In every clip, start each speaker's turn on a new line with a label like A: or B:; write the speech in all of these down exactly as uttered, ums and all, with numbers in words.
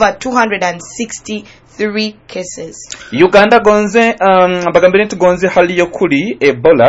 A: over two hundred sixty-three cases.
B: Uganda gonze um, bagambire nti gonze hali yo kuli Ebola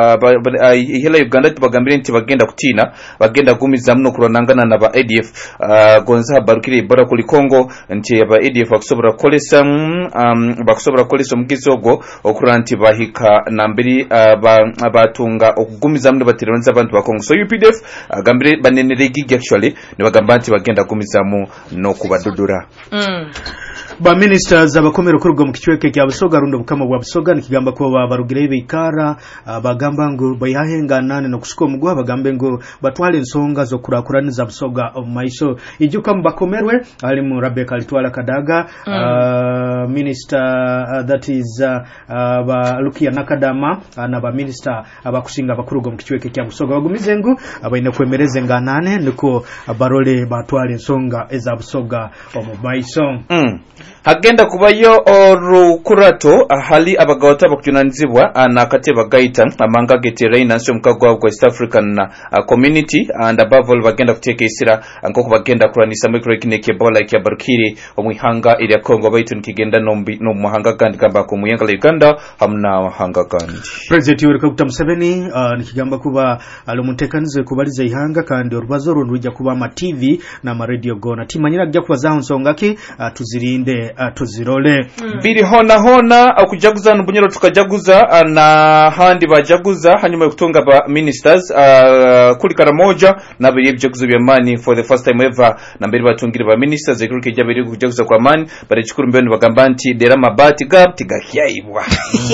B: uh, ihela Uganda tubagambire nti bagenda kutina bagenda gumiza mno kuronangana na ba A D F uh, gonze habarukire Ebola kuli Congo nti aba A D F bakusobora kolesa um, bakusobora kolesa mukizogo okuranti bahika nambiri uh, batunga okugumiza mno batironza abantu ba Congo. So U P D F agambire uh, banenere gigi actually ne bagamba nti bagenda gumiza mu no kubadudura.
A: Mm.
C: Ba ministers abakomero kurugwa mu kichweke kya Busoga rundo bukama bwa Busoga nikigamba ko barugire bikara bagamba ngo bayahengana no kusuko mugwa bagambe ngo batwale ensonga zo kurakuraniza Busoga of Maiso ijuka mbakomerwe ali mu Rebecca Litwala Kadaga mm. uh, minister uh, that is uh, uh, ba Lukia Nakadama uh, na ba minister abakusinga bakurugwa mu kichweke kya Busoga bagumize ngo abaine kwemereze nganane niko barole batwale ensonga eza Busoga of Maiso.
B: Mm. Hagenda kubayo orukurato ahali abagawata bakujunanzibwa na kateba gaita amanga gete Reynansi omukagwa wa East African uh, community and above all bagenda kuteka isira nkoko bagenda kuranisa mikro kineke Ebola kya barukiri omwihanga iri ya Congo baitu nikigenda nombi no muhanga gandi gamba ko muyanga Uganda hamna hanga gandi.
C: President Yoweri Kaguta Museveni uh, nikigamba kuba alomutekanize kubaliza ihanga kandi orubazo runduja kuba ma T V na ma radio gona timanyira kujja kubaza nsonga ki uh, tuzirinde Uh, tuzirole
B: mm. Biri hona hona akujaguza nubunyero tukajaguza uh, na handi bajaguza hanyuma kutunga ba ministers uh, kuli Karamoja na biri byaguzo bya mani for the first time ever na mbere batungire ba ministers ekuruke jya biri kujaguza kwa mani bari chikuru mbeno bagamba nti dera mabati gap tigahyayibwa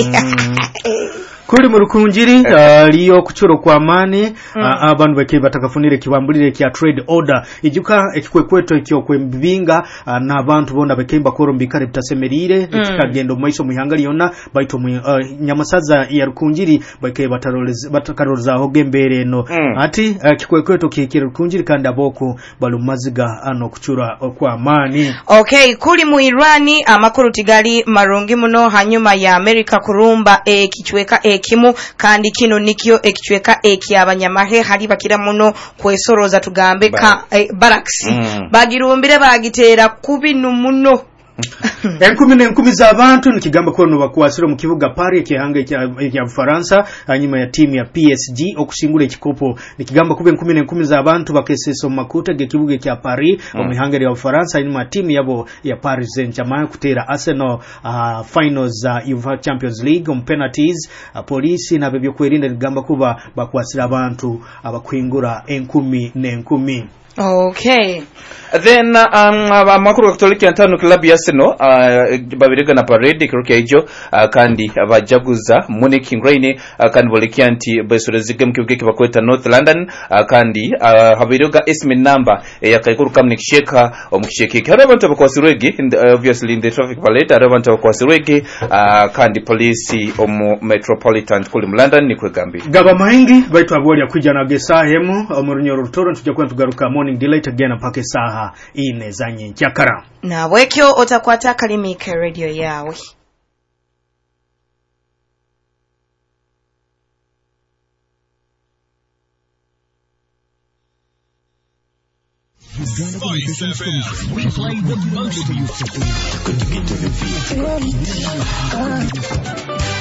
C: mm. Kuri mu rukunjiri uh, liyo kuchoro kwa mani mm. uh, abantu bake batakafunire kibambulire kya trade order ijuka ekikwekweto ekyo kwembinga uh, na abantu bonda bekemba korombika reptasemerire mm. ekikagendo maiso muhangali yona baito mu uh, nyamasaza ya rukunjiri bake bataroleza batakaroza hogembere no mm. ati uh, kikwekweto kikira rukunjiri kandi aboko balumaziga ano kuchura kwa mani.
A: Okay, kuri mu Irani amakuru tigali marungi muno hanyuma ya America kurumba e kichweka e kimu kandi kino nikyo ekichweka ekyabanyamahe hali bakira muno kwesoroza tugambe ka e, baraksi mm. bagirumbire bagitera kubinu muno
C: Enkumi n'enkumi z'abantu nikigamba ko no bakwasira mu kibuga Paris ekihanga ekya Faransa hanyuma ya timu ya P S G okushingula ekikopo nikigamba kube enkumi n'enkumi z'abantu bakeseso makuta ge kibuga ekya Paris mm. omihanga ya Faransa hanyuma timu yabo ya Paris Saint-Germain kutera Arsenal uh, finals za uh, UEFA Champions League on penalties uh, polisi na bebyo kwerinda nigamba kuba bakwasira abantu abakwingura enkumi n'enkumi.
A: Okay.
B: Then um amakuru Catholic antano club ya Arsenal uh, babirega na parade kiruka ejo uh, kandi abajaguza Munich Raine uh, kandi bolekia anti besorezige mkibuge bakweta North London uh, kandi uh, habirega esme number uh, ya kaikuru kamni kisheka omukisheke hari abantu bakwasirwege uh, obviously in the traffic palette hari abantu bakwasirwege uh, kandi police omu metropolitan kuli mu London ni kwegambi
C: gaba mahingi baitu aboli akujana gesahemu omurunyoro rutoro tujja kwenda tugaruka morning delight again pake saha ine zanye nchakara
A: na wekyo otakwata kalimike radio yawe.
D: We play the most music.